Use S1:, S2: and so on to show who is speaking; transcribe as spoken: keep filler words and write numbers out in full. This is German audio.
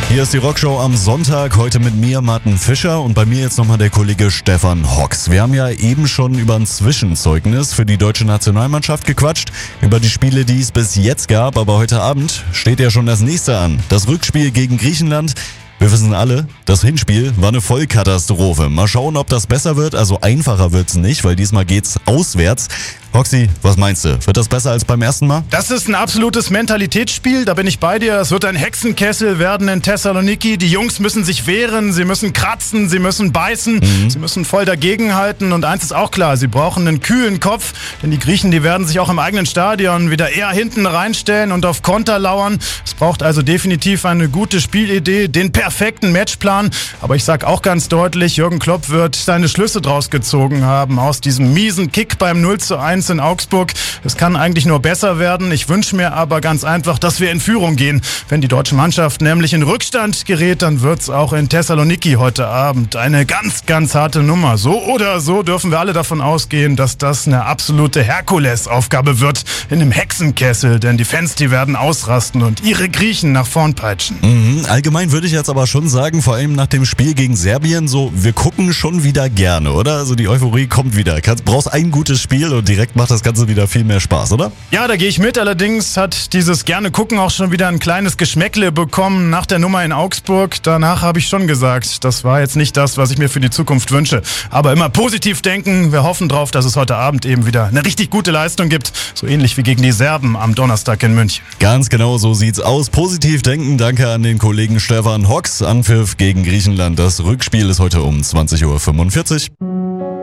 S1: Hier ist die Rockshow am Sonntag, heute mit mir, Martin Fischer, und bei mir jetzt nochmal der Kollege Stefan Hocks. Wir haben ja eben schon über ein Zwischenzeugnis für die deutsche Nationalmannschaft gequatscht, über die Spiele, die es bis jetzt gab, aber heute Abend steht ja schon das nächste an. Das Rückspiel gegen Griechenland. Wir wissen alle, das Hinspiel war eine Vollkatastrophe. Mal schauen, ob das besser wird. Also einfacher wird's nicht, weil diesmal geht's auswärts. Hoxi, was meinst du? Wird das besser als beim ersten Mal?
S2: Das ist ein absolutes Mentalitätsspiel, da bin ich bei dir. Es wird ein Hexenkessel werden in Thessaloniki. Die Jungs müssen sich wehren, sie müssen kratzen, sie müssen beißen, mhm. sie müssen voll dagegenhalten. Und eins ist auch klar, sie brauchen einen kühlen Kopf, denn die Griechen, die werden sich auch im eigenen Stadion wieder eher hinten reinstellen und auf Konter lauern. Es braucht also definitiv eine gute Spielidee, den perfekten Matchplan. Aber ich sag auch ganz deutlich, Jürgen Klopp wird seine Schlüsse draus gezogen haben aus diesem miesen Kick beim null zu eins in Augsburg. Es kann eigentlich nur besser werden. Ich wünsche mir aber ganz einfach, dass wir in Führung gehen. Wenn die deutsche Mannschaft nämlich in Rückstand gerät, dann wird es auch in Thessaloniki heute Abend eine ganz, ganz harte Nummer. So oder so dürfen wir alle davon ausgehen, dass das eine absolute Herkulesaufgabe wird in einem Hexenkessel. Denn die Fans, die werden ausrasten und ihre Griechen nach vorn peitschen.
S1: Mhm. Allgemein würde ich jetzt aber schon sagen, vor allem nach dem Spiel gegen Serbien, so, wir gucken schon wieder gerne, oder? Also die Euphorie kommt wieder. Du brauchst ein gutes Spiel und direkt macht das Ganze wieder viel mehr Spaß, oder?
S2: Ja, da gehe ich mit. Allerdings hat dieses gerne gucken auch schon wieder ein kleines Geschmäckle bekommen nach der Nummer in Augsburg. Danach habe ich schon gesagt, das war jetzt nicht das, was ich mir für die Zukunft wünsche. Aber immer positiv denken. Wir hoffen drauf, dass es heute Abend eben wieder eine richtig gute Leistung gibt. So ähnlich wie gegen die Serben am Donnerstag in München.
S1: Ganz genau so sieht's aus. Positiv denken. Danke an den Kollegen Stefan Hocks. Anpfiff gegen Griechenland. Das Rückspiel ist heute um zwanzig Uhr fünfundvierzig.